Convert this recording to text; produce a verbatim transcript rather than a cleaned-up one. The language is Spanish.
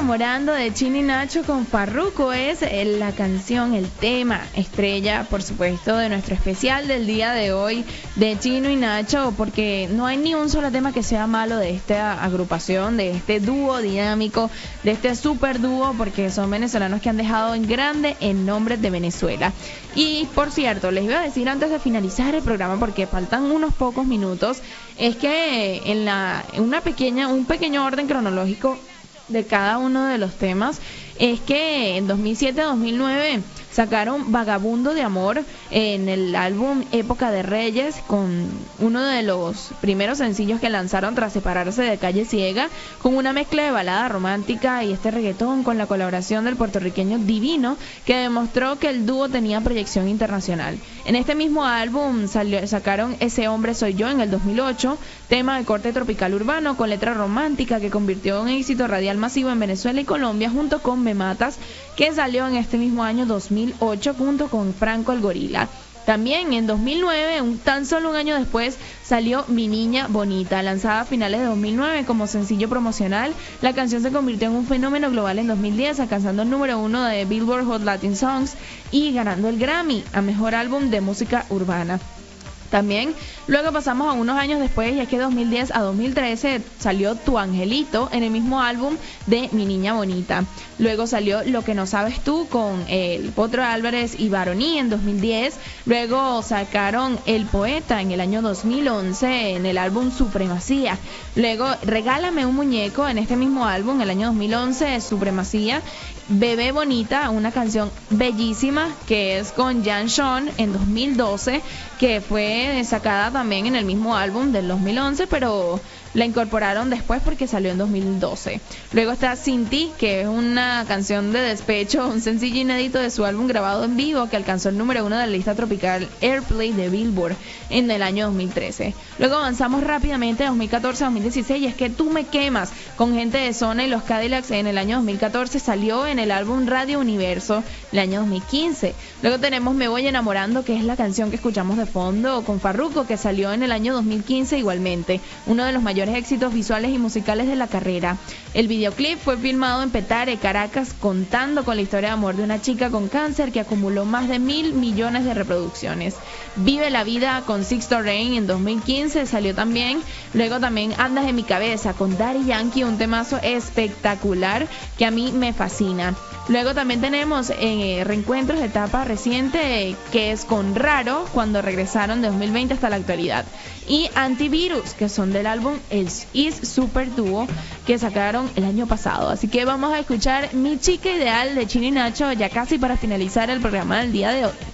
enamorando de Chino y Nacho con Farruko. Es la canción, el tema estrella, por supuesto, de nuestro especial del día de hoy de Chino y Nacho, porque no hay ni un solo tema que sea malo de esta agrupación, de este dúo dinámico, de este super dúo, porque son venezolanos que han dejado en grande el nombre de Venezuela. Y por cierto, les iba a decir antes de finalizar el programa, porque faltan unos pocos minutos, es que en la en una pequeña un pequeño orden cronológico de cada uno de los temas, es que en dos mil siete a dos mil nueve sacaron Vagabundo de Amor en el álbum Época de Reyes, con uno de los primeros sencillos que lanzaron tras separarse de Calle Ciega, con una mezcla de balada romántica y este reggaetón, con la colaboración del puertorriqueño Divino, que demostró que el dúo tenía proyección internacional. En este mismo álbum salió, sacaron Ese Hombre Soy Yo en el dos mil ocho, tema de corte tropical urbano con letra romántica que convirtió en éxito radial masivo en Venezuela y Colombia, junto con Me Matas, que salió en este mismo año dos mil ocho junto con Franco el Gorila. También en dos mil nueve, un, tan solo un año después, salió Mi Niña Bonita, lanzada a finales de dos mil nueve como sencillo promocional. La canción se convirtió en un fenómeno global en dos mil diez, alcanzando el número uno de Billboard Hot Latin Songs y ganando el Grammy a Mejor Álbum de Música Urbana. También, luego pasamos a unos años después, y es que dos mil diez a dos mil trece salió Tu Angelito en el mismo álbum de Mi Niña Bonita. Luego salió Lo que no sabes tú con el Potro Álvarez y Baroní en dos mil diez. Luego sacaron El Poeta en el año dos mil once en el álbum Supremacía. Luego Regálame un muñeco en este mismo álbum en el año dos mil once, Supremacía. Bebé Bonita, una canción bellísima que es con Jan Sean en dos mil doce, que fue sacada también en el mismo álbum del dos mil once, pero la incorporaron después porque salió en dos mil doce. Luego está Sin Ti, que es una canción de despecho, un sencillo inédito de su álbum grabado en vivo que alcanzó el número uno de la lista tropical Airplay de Billboard en el año dos mil trece. Luego avanzamos rápidamente a dos mil catorce a dos mil dieciséis, y es que Tú Me Quemas con Gente de Zona y Los Cadillacs en el año dos mil catorce salió en el álbum Radio Universo el año dos mil quince. Luego tenemos Me Voy Enamorando, que es la canción que escuchamos de fondo con Farruko, que salió en el año dos mil quince igualmente, uno de los mayores éxitos visuales y musicales de la carrera. El videoclip fue filmado en Petare, Caracas, contando con la historia de amor de una chica con cáncer que acumuló más de mil millones de reproducciones. Vive la Vida con Sixto Rain en dos mil quince salió también. Luego también Andas en mi cabeza con Daddy Yankee, un temazo espectacular que a mí me fascina. Luego también tenemos eh, Reencuentros de etapa reciente, eh, que es con Raro, cuando regresaron de dos mil veinte hasta la actualidad. Y Antivirus, que son del álbum El Is Super Duo, que sacaron el año pasado. Así que vamos a escuchar Mi Chica Ideal de Chino y Nacho, ya casi para finalizar el programa del día de hoy.